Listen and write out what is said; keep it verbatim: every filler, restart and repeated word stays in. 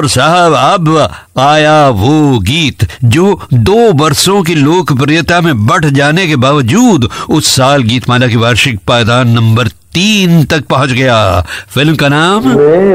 और साहब अब आया वो गीत जो दो वर्षों की लोकप्रियता में बढ़ जाने के बावजूद उस साल गीतमाला की वार्षिक पायदान नंबर तीन तक पहुंच गया। फिल्म का नाम